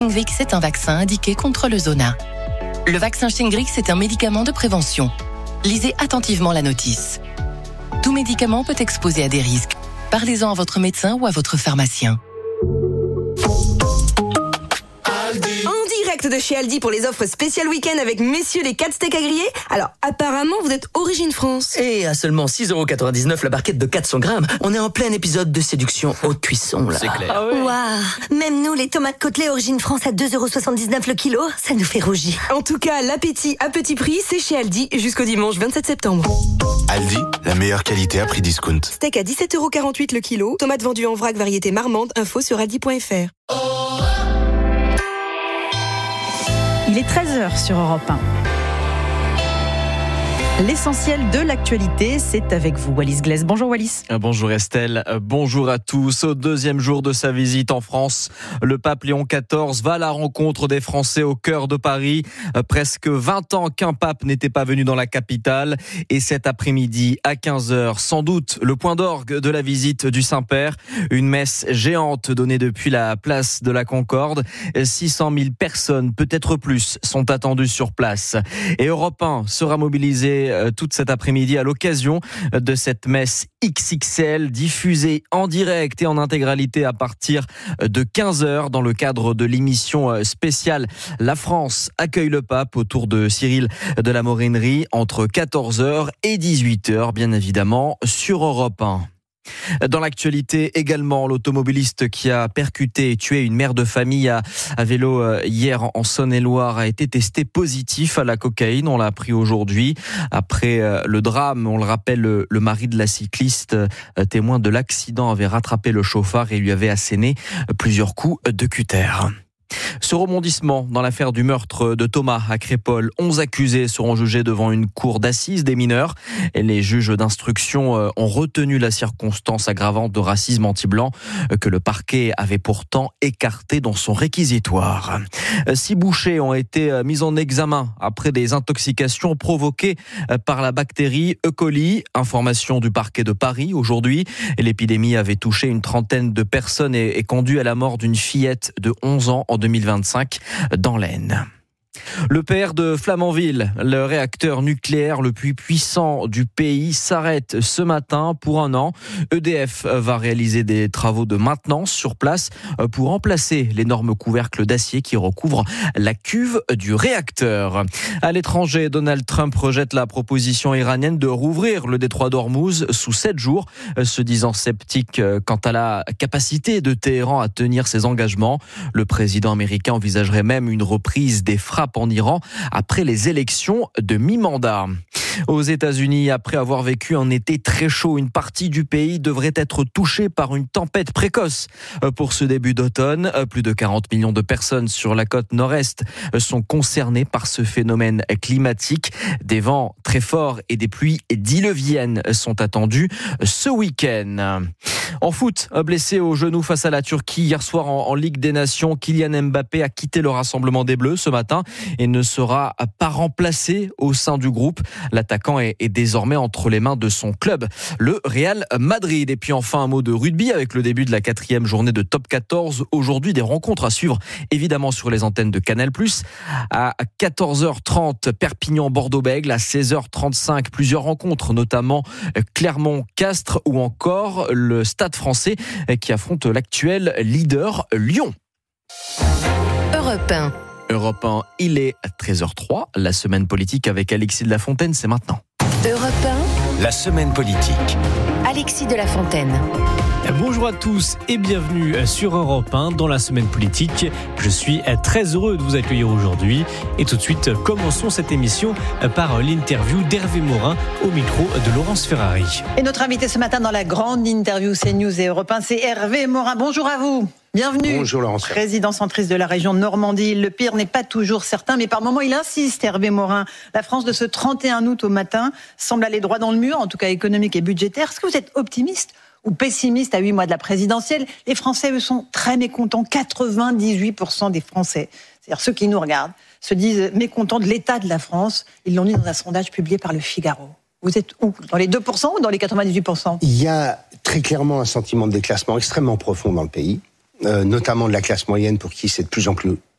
Shingrix est un vaccin indiqué contre le zona. Le vaccin Shingrix est un médicament de prévention. Lisez attentivement la notice. Tout médicament peut exposer à des risques. Parlez-en à votre médecin ou à votre pharmacien. En direct de chez Aldi pour les offres spéciales week-end avec messieurs les 4 steaks à griller. Alors, apparemment, vous êtes origine France. Et à seulement 6,99€ la barquette de 400 grammes. On est en plein épisode de séduction haute cuisson, là. C'est clair. Ah ouais. Waouh. Même nous, les tomates côtelées origine France à 2,79€ le kilo, ça nous fait rougir. En tout cas, l'appétit à petit prix, c'est chez Aldi jusqu'au dimanche 27 septembre. Aldi, la meilleure qualité à prix discount. Steak à 17,48€ le kilo. Tomates vendues en vrac variété marmande. Info sur aldi.fr. Il est 13h sur Europe 1. L'essentiel de l'actualité, c'est avec vous, Wallis Glaise. Bonjour Wallis. Bonjour Estelle, bonjour à tous. Au deuxième jour de sa visite en France, le pape Léon XIV va à la rencontre des Français au cœur de Paris. Presque 20 ans qu'un pape n'était pas venu dans la capitale. Et cet après-midi, à 15h, sans doute le point d'orgue de la visite du Saint-Père. Une messe géante donnée depuis la place de la Concorde. 600 000 personnes, peut-être plus, sont attendues sur place. Et Europe 1 sera mobilisé toute cet après-midi à l'occasion de cette messe XXL diffusée en direct et en intégralité à partir de 15h dans le cadre de l'émission spéciale La France accueille le pape autour de Cyril de la Morinerie entre 14h et 18h bien évidemment sur Europe 1. Dans l'actualité également, l'automobiliste qui a percuté et tué une mère de famille à vélo hier en Saône-et-Loire a été testé positif à la cocaïne. On l'a appris aujourd'hui. Après le drame, on le rappelle, le mari de la cycliste, témoin de l'accident, avait rattrapé le chauffard et lui avait asséné plusieurs coups de cutter. Ce rebondissement dans l'affaire du meurtre de Thomas à Crépol, 11 accusés seront jugés devant une cour d'assises des mineurs et les juges d'instruction ont retenu la circonstance aggravante de racisme anti-blanc que le parquet avait pourtant écarté dans son réquisitoire. 6 bouchers ont été mis en examen après des intoxications provoquées par la bactérie E. coli. Information du parquet de Paris aujourd'hui. L'épidémie avait touché une trentaine de personnes et conduit à la mort d'une fillette de 11 ans en 2025 dans l'Aisne. Le PR de Flamanville, le réacteur nucléaire le plus puissant du pays, s'arrête ce matin pour 1 an. EDF va réaliser des travaux de maintenance sur place pour remplacer l'énorme couvercle d'acier qui recouvre la cuve du réacteur. À l'étranger, Donald Trump rejette la proposition iranienne de rouvrir le détroit d'Ormuz sous 7 jours, se disant sceptique quant à la capacité de Téhéran à tenir ses engagements. Le président américain envisagerait même une reprise des frappes en Iran après les élections de mi-mandat. Aux États-Unis, après avoir vécu un été très chaud, une partie du pays devrait être touchée par une tempête précoce. Pour ce début d'automne, plus de 40 millions de personnes sur la côte nord-est sont concernées par ce phénomène climatique. Des vents très forts et des pluies diluviennes sont attendus ce week-end. En foot, blessé au genou face à la Turquie hier soir en Ligue des Nations, Kylian Mbappé a quitté le rassemblement des Bleus ce matin et ne sera pas remplacé au sein du groupe. L'attaquant est désormais entre les mains de son club, le Real Madrid. Et puis enfin un mot de rugby avec le début de la 4e journée de Top 14. Aujourd'hui, des rencontres à suivre évidemment sur les antennes de Canal+. À 14h30, Perpignan-Bordeaux-Bègles. À 16h35, plusieurs rencontres, notamment Clermont-Castres ou encore le Stade français qui affronte l'actuel leader Lyon. Europe 1. Europe 1, il est 13h03. La semaine politique avec Alexis de la Fontaine, c'est maintenant. Europe 1. La semaine politique. Alexis de la Fontaine. Bonjour à tous et bienvenue sur Europe 1 dans la semaine politique. Je suis très heureux de vous accueillir aujourd'hui. Et tout de suite, commençons cette émission par l'interview d'Hervé Morin au micro de Laurence Ferrari. Et notre invité ce matin dans la grande interview CNews et Europe 1, c'est Hervé Morin. Bonjour à vous. Bienvenue. Bonjour Laurence. Président centriste de la région Normandie. Le pire n'est pas toujours certain, mais par moments il insiste, Hervé Morin. La France de ce 31 août au matin semble aller droit dans le mur, en tout cas économique et budgétaire. Est-ce que vous êtes optimiste ou pessimiste à 8 mois de la présidentielle? Les Français, eux, sont très mécontents. 98% des Français, c'est-à-dire ceux qui nous regardent, se disent mécontents de l'état de la France. Ils l'ont dit dans un sondage publié par Le Figaro. Vous êtes où? Dans les 2% ou dans les 98%? Il y a très clairement un sentiment de déclassement extrêmement profond dans le pays, notamment de la classe moyenne pour qui c'est de plus en plus